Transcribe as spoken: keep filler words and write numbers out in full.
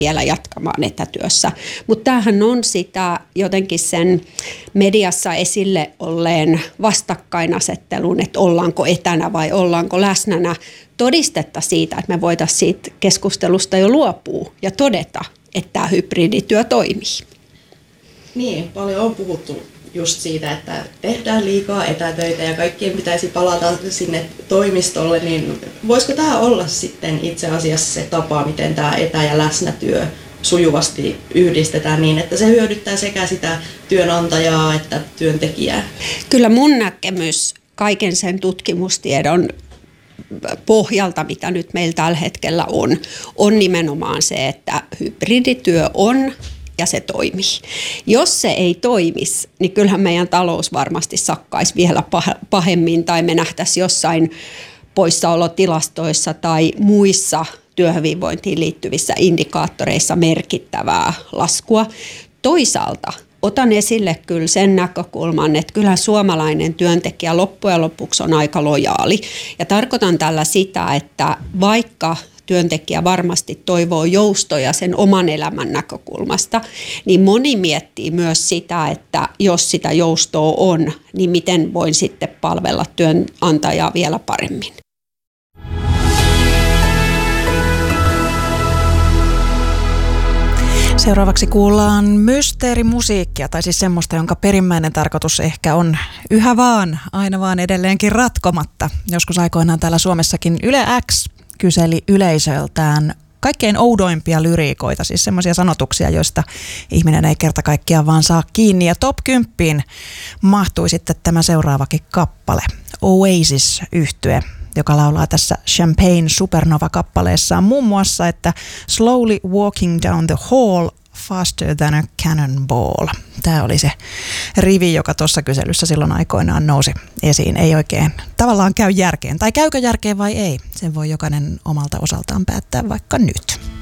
vielä jatkamaan etätyössä. Mutta tämähän on sitä jotenkin sen mediassa esille olleen vastakkainasettelun, että ollaanko etänä vai ollaanko läsnänä, todistetta siitä, että me voitaisiin siitä keskustelusta jo luopua ja todeta, että tämä hybridityö toimii. Niin, paljon on puhuttu just siitä, että tehdään liikaa etätöitä ja kaikkien pitäisi palata sinne toimistolle, niin voisiko tämä olla sitten itse asiassa se tapa, miten tämä etä- ja läsnätyö sujuvasti yhdistetään niin, että se hyödyttää sekä sitä työnantajaa että työntekijää? Kyllä mun näkemys kaiken sen tutkimustiedon pohjalta, mitä nyt meillä tällä hetkellä on, on nimenomaan se, että hybridityö on ja se toimii. Jos se ei toimisi, niin kyllähän meidän talous varmasti sakkaisi vielä pahemmin tai me nähtäisiin jossain poissaolotilastoissa tai muissa työhyvinvointiin liittyvissä indikaattoreissa merkittävää laskua. Toisaalta otan esille kyllä sen näkökulman, että kyllä suomalainen työntekijä loppujen lopuksi on aika lojaali. Ja tarkoitan tällä sitä, että vaikka työntekijä varmasti toivoo joustoja sen oman elämän näkökulmasta, niin moni miettii myös sitä, että jos sitä joustoa on, niin miten voin sitten palvella työnantajaa vielä paremmin. Seuraavaksi kuullaan mysteerimusiikkia, tai siis semmoista, jonka perimmäinen tarkoitus ehkä on yhä vaan, aina vaan edelleenkin ratkomatta. Joskus aikoinaan täällä Suomessakin Yle X kyseli yleisöltään kaikkein oudoimpia lyriikoita, siis semmoisia sanotuksia, joista ihminen ei kerta kaikkiaan vaan saa kiinni. Ja top kymmenen mahtui sitten tämä seuraavakin kappale, Oasis-yhtye, joka laulaa tässä Champagne Supernova-kappaleessaan muun muassa, että slowly walking down the hall faster than a cannonball. Tämä oli se rivi, joka tuossa kyselyssä silloin aikoinaan nousi esiin. Ei oikein tavallaan käy järkeen. Tai käykö järkeen vai ei? Sen voi jokainen omalta osaltaan päättää vaikka nyt.